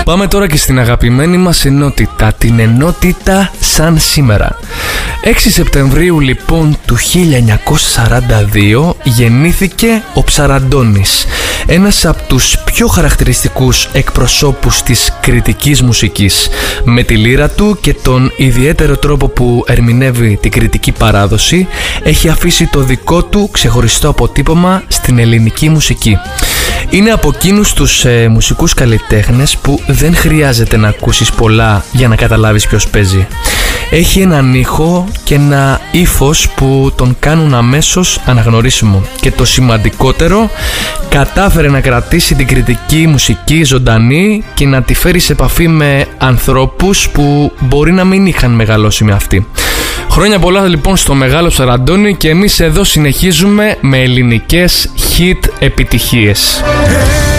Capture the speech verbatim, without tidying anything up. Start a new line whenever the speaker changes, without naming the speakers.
Πάμε τώρα και στην αγαπημένη μας ενότητα, την ενότητα σαν σήμερα. έξι Σεπτεμβρίου λοιπόν του χίλια εννιακόσια σαράντα δύο γεννήθηκε ο Ψαραντώνης, ένας από τους πιο χαρακτηριστικούς εκπροσώπους της κριτικής μουσικής. Με τη λύρα του και τον ιδιαίτερο τρόπο που ερμηνεύει την κριτική παράδοση, έχει αφήσει το δικό του ξεχωριστό αποτύπωμα στην ελληνική μουσική. Είναι από εκείνους τους ε, μουσικούς καλλιτέχνες που δεν χρειάζεται να ακούσεις πολλά για να καταλάβεις ποιος παίζει. Έχει έναν ήχο και ένα ύφος που τον κάνουν αμέσως αναγνωρίσιμο. Και το σημαντικότερο, κατάφερε να κρατήσει την κριτική μουσική ζωντανή και να τη φέρει σε επαφή με ανθρώπους που μπορεί να μην είχαν μεγαλώσει με αυτή. Χρόνια πολλά λοιπόν στο μεγάλο Ψαραντώνη, και εμείς εδώ συνεχίζουμε με ελληνικές hit επιτυχίες.